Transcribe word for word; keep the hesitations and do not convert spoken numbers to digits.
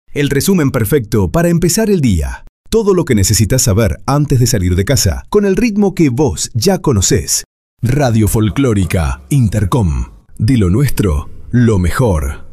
El resumen perfecto para empezar el día. Todo lo que necesitas saber antes de salir de casa, con el ritmo que vos ya conocés. Radio Folclórica Intercom. De lo nuestro, lo mejor.